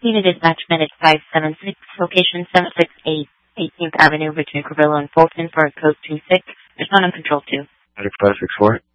Unit dispatchment at 576, location 768, 18th Avenue, Virginia, Carrillo, and Fulton for a code 26. Respond on control 2. 564.